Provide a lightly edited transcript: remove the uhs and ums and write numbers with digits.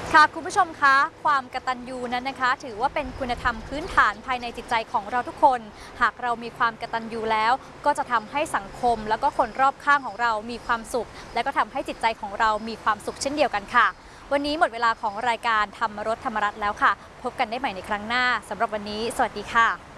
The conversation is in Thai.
ค่ะคุณผู้ชมคะความกตัญญูนั้นนะคะถือว่าเป็นคุณธรรมพื้นฐานภายในจิตใจของเราทุกคนหากเรามีความกตัญญูแล้วก็จะทำให้สังคมแล้วก็คนรอบข้างของเรามีความสุขและก็ทำให้จิตใจของเรามีความสุขเช่นเดียวกันค่ะวันนี้หมดเวลาของรายการธรรมรสธรรมรัตน์แล้วค่ะพบกันได้ใหม่ในครั้งหน้าสำหรับวันนี้สวัสดีค่ะ